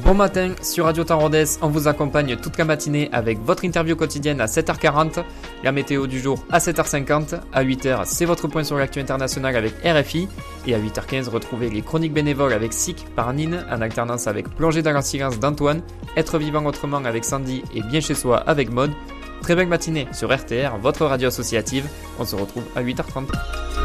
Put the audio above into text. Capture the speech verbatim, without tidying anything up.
Bon matin, sur Radio Temps Rodez, on vous accompagne toute la matinée avec votre interview quotidienne à sept heures quarante, la météo du jour à sept heures cinquante, à huit heures c'est votre point sur l'actu international avec R F I, et à huit heures quinze retrouvez les chroniques bénévoles avec S I C par Nine, en alternance avec Plonger dans le silence d'Antoine, Être vivant autrement avec Sandy et Bien chez soi avec Maud. Très belle matinée sur R T R, votre radio associative, on se retrouve à huit heures trente.